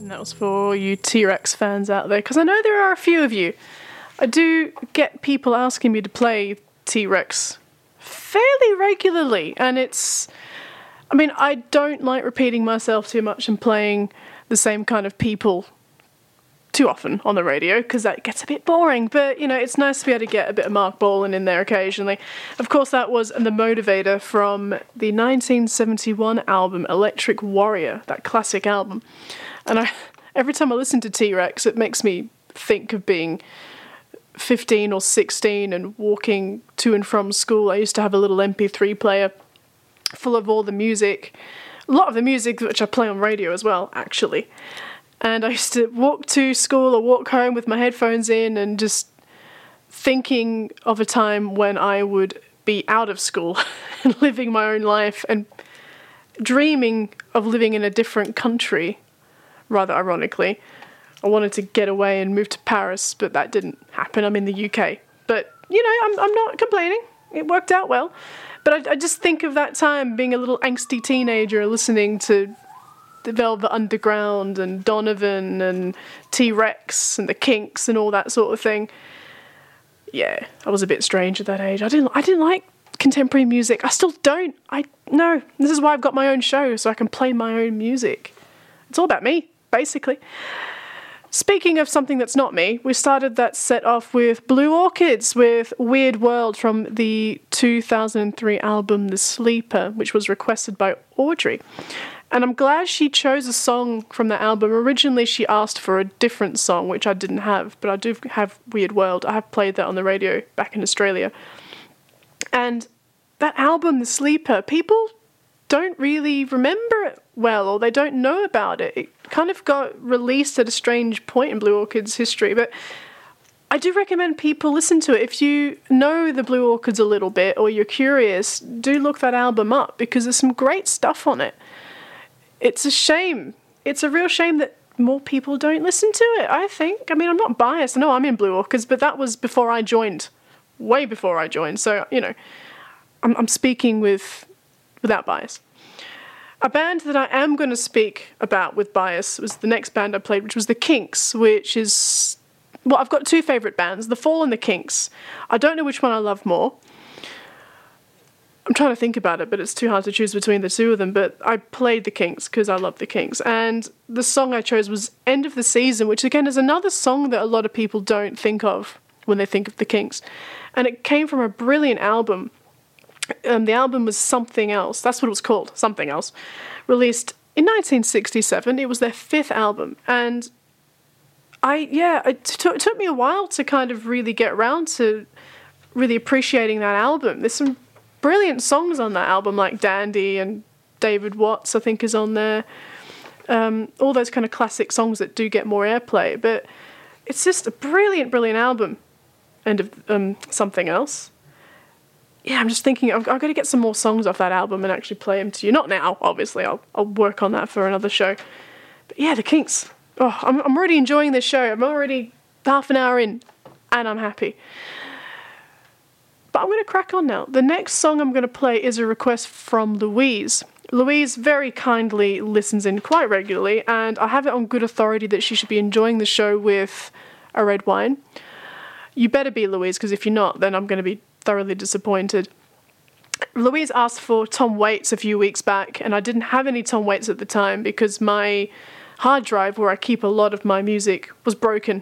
And that was for you T-Rex fans out there, because I know there are a few of you. I do get people asking me to play T-Rex fairly regularly, and I don't like repeating myself too much and playing the same kind of people too often on the radio, because that gets a bit boring, but it's nice to be able to get a bit of Mark Bolan in there occasionally. Of course, that was The Motivator from the 1971 album Electric Warrior, that classic album. And every time I listen to T-Rex, it makes me think of being 15 or 16 and walking to and from school. I used to have a little MP3 player full of all the music, a lot of the music which I play on radio as well, actually. And I used to walk to school or walk home with my headphones in and just thinking of a time when I would be out of school and living my own life and dreaming of living in a different country, rather ironically. I wanted to get away and move to Paris, but that didn't happen. I'm in the UK. But, I'm not complaining. It worked out well. But I just think of that time being a little angsty teenager listening to the Velvet Underground and Donovan and T-Rex and the Kinks and all that sort of thing. Yeah, I was a bit strange at that age. I didn't like contemporary music. I still don't. No, this is why I've got my own show, so I can play my own music. It's all about me, basically. Speaking of something that's not me, we started that set off with Blue Orchids with Weird World from the 2003 album The Sleeper, which was requested by Audrey. And I'm glad she chose a song from that album. Originally, she asked for a different song, which I didn't have, but I do have Weird World. I have played that on the radio back in Australia. And that album, The Sleeper, people don't really remember it well, or they don't know about it. It kind of got released at a strange point in Blue Orchid's history, but I do recommend people listen to it. If you know the Blue Orchids a little bit, or you're curious, do look that album up, because there's some great stuff on it. It's a shame. It's a real shame that more people don't listen to it, I think. I'm not biased. I know I'm in Blue Orchids, but that was before I joined. Way before I joined. So, I'm speaking without bias. A band that I am going to speak about with bias was the next band I played, which was the Kinks, which is... Well, I've got two favourite bands, The Fall and the Kinks. I don't know which one I love more. I'm trying to think about it, but it's too hard to choose between the two of them. But I played the Kinks because I love the Kinks. And the song I chose was End of the Season, which again is another song that a lot of people don't think of when they think of the Kinks. And it came from a brilliant album. The album was Something Else. That's what it was called, Something Else. Released in 1967. It was their fifth album. And it took me a while to kind of really get around to really appreciating that album. There's some brilliant songs on that album, like Dandy and David Watts, I think, is on there. All those kind of classic songs that do get more airplay. But it's just a brilliant, brilliant album. End of Something Else. Yeah, I'm just thinking I've got to get some more songs off that album and actually play them to you. Not now, obviously. I'll work on that for another show. But yeah, the Kinks. Oh, I'm already enjoying this show. I'm already half an hour in, and I'm happy. But I'm going to crack on now. The next song I'm going to play is a request from Louise. Louise very kindly listens in quite regularly, and I have it on good authority that she should be enjoying the show with a red wine. You better be, Louise, because if you're not, then I'm going to be thoroughly disappointed. Louise asked for Tom Waits a few weeks back, and I didn't have any Tom Waits at the time because my hard drive where I keep a lot of my music was broken.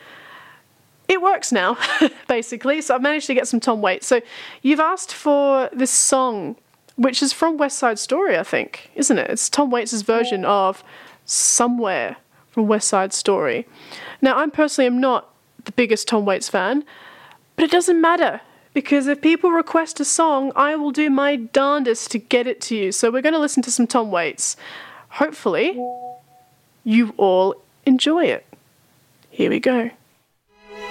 It works now, basically, so I've managed to get some Tom Waits. So you've asked for this song, which is from West Side Story, I think, isn't it? It's Tom Waits' version of Somewhere from West Side Story. Now, I personally am not the biggest Tom Waits fan, but it doesn't matter, because if people request a song, I will do my darndest to get it to you. So we're going to listen to some Tom Waits. Hopefully, you all enjoy it. Here we go.